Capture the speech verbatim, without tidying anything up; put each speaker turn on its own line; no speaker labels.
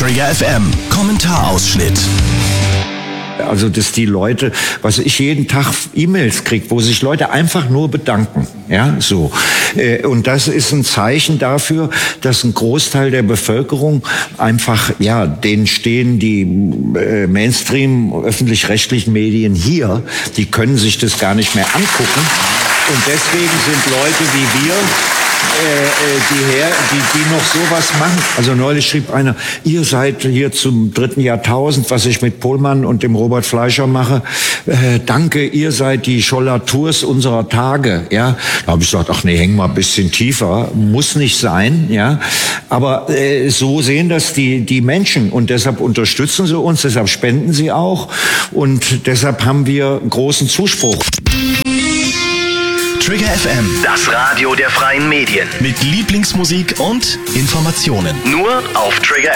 Trigger F M, Kommentarausschnitt.
Also, dass die Leute, was ich jeden Tag E-Mails kriege, wo sich Leute einfach nur bedanken, ja, so. Und das ist ein Zeichen dafür, dass ein Großteil der Bevölkerung einfach, ja, denen stehen die Mainstream öffentlich-rechtlichen Medien hier, die können sich das gar nicht mehr angucken. Und deswegen sind Leute wie wir, Äh, die, her, die, die noch sowas machen. Also neulich schrieb einer, ihr seid hier zum dritten Jahrtausend, was ich mit Pohlmann und dem Robert Fleischer mache. Äh, danke, ihr seid die Schollatours unserer Tage. Ja, da habe ich gesagt, ach nee, häng mal ein bisschen tiefer. Muss nicht sein. Ja, aber äh, so sehen das die, die Menschen. Und deshalb unterstützen sie uns, deshalb spenden sie auch. Und deshalb haben wir großen Zuspruch.
Trigger F M,
Das Radio der freien Medien.
mit Lieblingsmusik und Informationen.
Nur auf Trigger